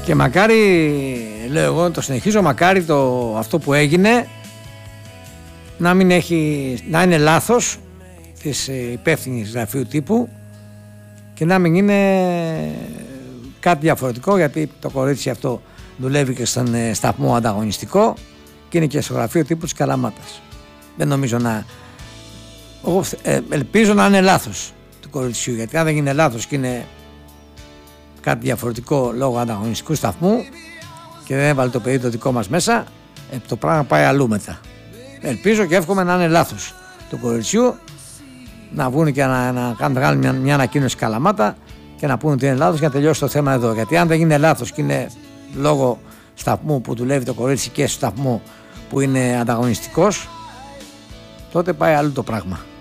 Και μακάρι, λέω εγώ, το συνεχίζω, μακάρι αυτό που έγινε να είναι λάθος της υπεύθυνης γραφείου τύπου και να μην είναι κάτι διαφορετικό, γιατί το κορίτσι αυτό δουλεύει και στον σταθμό ανταγωνιστικό και είναι και στο γραφείο τύπου της Καλαμάτας. Δεν νομίζω εγώ ελπίζω να είναι λάθος του κοριτσιού, γιατί αν δεν είναι λάθος και είναι κάτι διαφορετικό λόγω ανταγωνιστικού σταθμού και δεν έβαλε το παιδί το δικό μας μέσα, το πράγμα πάει αλλού μετά. Ελπίζω και εύχομαι να είναι λάθος του κοριτσιού, να βγουν και να κάνουν μια ανακοίνωση Καλαμάτα και να πούνε ότι είναι λάθος για να τελειώσει το θέμα εδώ. Γιατί αν δεν είναι λάθος και είναι λόγω σταθμού που δουλεύει το κορίτσι και σταθμού που είναι ανταγωνιστικός, τότε πάει αλλού το πράγμα.